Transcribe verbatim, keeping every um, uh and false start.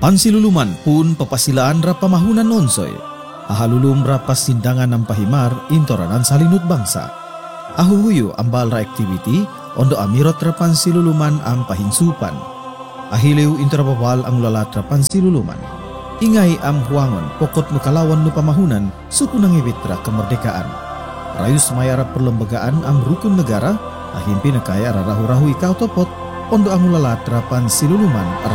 Pansiluluman pun papasilaan ra pamahunan nonsoy. Ahalulum ra pasindangan ng pahimar intoranan salinut bangsa. Ahuhuyo ambal ra activity ondo amirot ra pansiluluman ang pahinsupan. Ahiliw intrabawal ang lalat ra pansiluluman. Ingay am huangon pokot no kalawan no pamahunan suku nangibit ra kemerdekaan. Rayus mayara perlembagaan am rukun negara ahimpi nakaya ra rahu-rahu ikaw topot ondo ang lalat ra pansiluluman